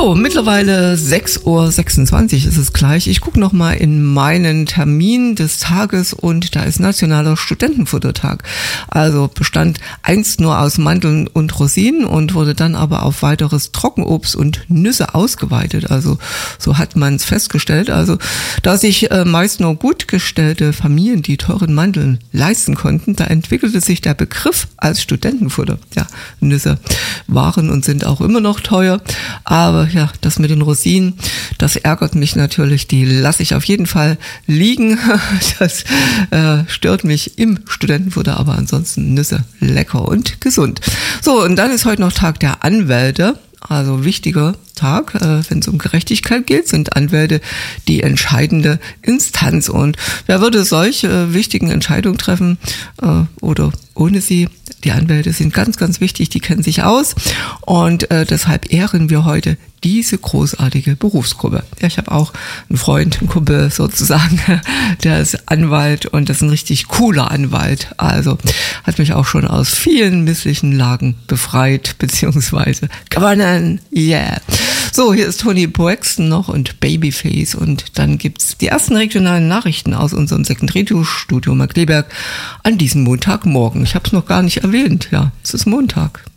So, mittlerweile 6:26 Uhr ist es gleich. Ich gucke nochmal in meinen Termin des Tages und da ist Nationaler Studentenfuttertag. Also bestand einst nur aus Mandeln und Rosinen und wurde dann aber auf weiteres Trockenobst und Nüsse ausgeweitet. Also so hat man es festgestellt. Also da sich meist nur gut gestellte Familien die teuren Mandeln leisten konnten, da entwickelte sich der Begriff als Studentenfutter. Ja, Nüsse waren und sind auch immer noch teuer. Aber ja, das mit den Rosinen, das ärgert mich natürlich. Die lasse ich auf jeden Fall liegen. Das stört mich im Studentenfutter, aber ansonsten Nüsse lecker und gesund. So, und dann ist heute noch Tag der Anwälte. Also wichtiger Tag, wenn es um Gerechtigkeit geht, sind Anwälte die entscheidende Instanz. Und wer würde solche wichtigen Entscheidungen treffen oder ohne sie? Die Anwälte sind ganz, ganz wichtig, die kennen sich aus und deshalb ehren wir heute diese großartige Berufsgruppe. Ja, ich habe auch einen Freund, einen Kumpel sozusagen, der ist Anwalt und das ist ein richtig cooler Anwalt. Also hat mich auch schon aus vielen misslichen Lagen befreit beziehungsweise gewonnen. Yeah. So, hier ist Toni Braxton noch und Babyface und dann gibt's die ersten regionalen Nachrichten aus unserem Second Radio Studio Markkleeberg an diesem Montagmorgen. Ich habe es noch gar nicht erwähnt. Ja, es ist Montag.